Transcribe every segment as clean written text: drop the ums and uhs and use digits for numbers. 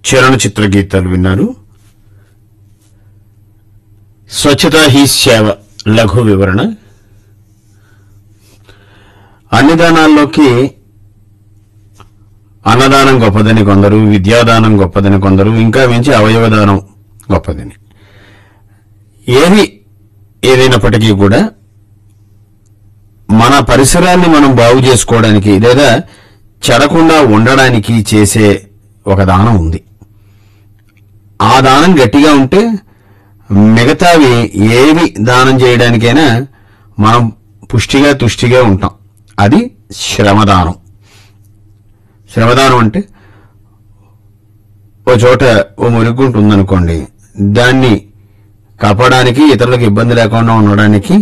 చలనచిత్ర గీతాలు విన్నారు. స్వచ్ఛతా హీ సేవ లఘు వివరణ. అన్ని దానాల్లోకి అన్నదానం గొప్పదని కొందరు, విద్యాదానం గొప్పదని కొందరు, ఇంకా మించి అవయవదానం గొప్పదని. ఏదైనప్పటికీ కూడా మన పరిసరాన్ని మనం బాగు చేసుకోవడానికి లేదా చెడకుండా ఉండడానికి చేసే ఒక దానం ఉంది. ఆ దానం గట్టిగా ఉంటే మిగతావి ఏవి దానం చేయడానికైనా మనం పుష్టిగా తుష్టిగా ఉంటాం. అది శ్రమదానం. శ్రమదానం అంటే ఓ చోట ఓ మురిగుంటు ఉందనుకోండి, దాన్ని కాపాడడానికి, ఇతరులకు ఇబ్బంది లేకుండా ఉండడానికి,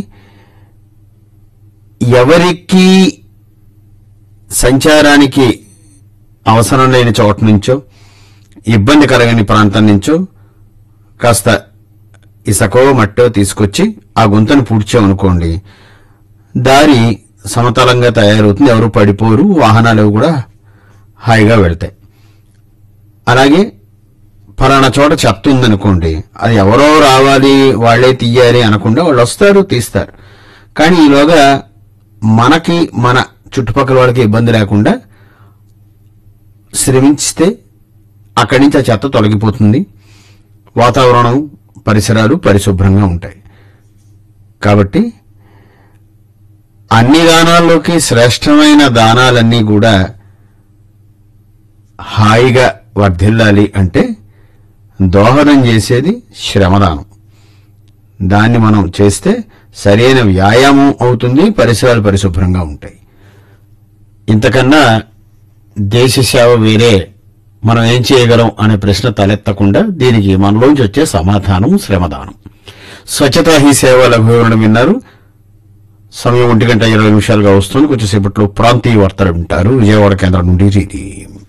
ఎవరికి సంచారానికి అవసరం లేని చోట నుంచో, ఇబ్బంది కలగని ప్రాంతం నుంచో కాస్త ఇసకో మట్టో తీసుకొచ్చి ఆ గుంతను పూడ్చామనుకోండి, దారి సమతలంగా తయారవుతుంది. ఎవరు పడిపోరు, వాహనాలు కూడా హాయిగా వెళ్తాయి. అలాగే ఫలానా చోట చెత్త ఉందనుకోండి, అది ఎవరో రావాలి, వాళ్లే తీయాలి అనకుండా వాళ్ళు వస్తారు, తీస్తారు. కానీ ఈలోగా మనకి, మన చుట్టుపక్కల వాళ్ళకి ఇబ్బంది లేకుండా శ్రమించితే అక్కడి నుంచి ఆ చెత్త తొలగిపోతుంది. వాతావరణం, పరిసరాలు పరిశుభ్రంగా ఉంటాయి. కాబట్టి అన్ని దానాల్లోకి శ్రేష్టమైన దానాలన్నీ కూడా హాయిగా వర్ధిల్లాలి అంటే దోహదం చేసేది శ్రమదానం. దాన్ని మనం చేస్తే సరైన వ్యాయామం అవుతుంది, పరిసరాలు పరిశుభ్రంగా ఉంటాయి. ఇంతకన్నా దేశ సేవ వేరే మనం ఏం చేయగలం అనే ప్రశ్న తలెత్తకుండా దీనికి మనలోంచి వచ్చే సమాధానం శ్రమదానం. స్వచ్ఛతా హీ సేవ లఘు వివరణ విన్నారు. సమయం 1:20 వస్తుంది. కొంచెంసేపట్లో ప్రాంతీయ వార్తలు వింటారు విజయవాడ కేంద్రం నుండి.